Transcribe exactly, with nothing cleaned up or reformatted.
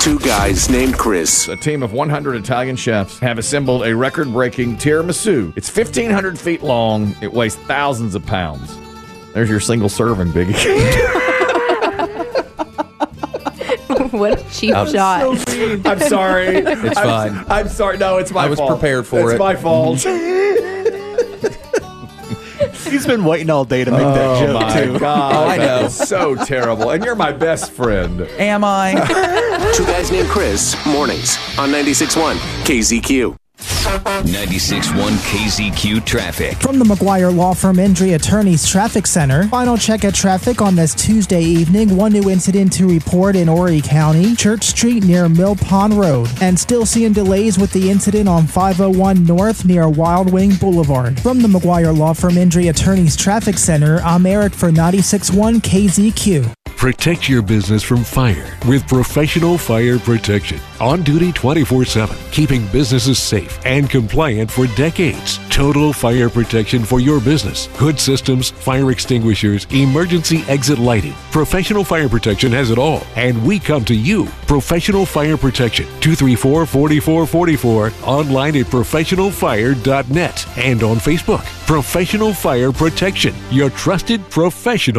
Two guys named Chris. A team of one hundred Italian chefs have assembled a record-breaking tiramisu. It's fifteen hundred feet long. It weighs thousands of pounds. There's your single serving, Biggie. What a cheap I'm shot. So I'm sorry. It's I'm, fine. I'm sorry. No, it's my I was fault. prepared for it's it. It's my fault. He's been waiting all day to make that Oh, joke, my too. God. Oh, I know. That is so terrible. And you're my best friend. Am I? Two guys named Chris. Mornings on ninety-six point one K Z Q. ninety-six point one K Z Q traffic. From the McGuire Law Firm Indri Attorneys Traffic Center, final check of traffic on this Tuesday evening. One new incident to report in Horry County, Church Street near Mill Pond Road. And still seeing delays with the incident on five oh one North near Wild Wing Boulevard. From the McGuire Law Firm Indri Attorneys Traffic Center, I'm Eric for ninety-six point one K Z Q. Protect your business from fire with Professional Fire Protection. On duty twenty-four seven, keeping businesses safe and compliant for decades. Total fire protection for your business. Hood systems, fire extinguishers, emergency exit lighting. Professional Fire Protection has it all. And we come to you. Professional Fire Protection. two three four, four four four four. Online at professional fire dot net. And on Facebook. Professional Fire Protection. Your trusted professional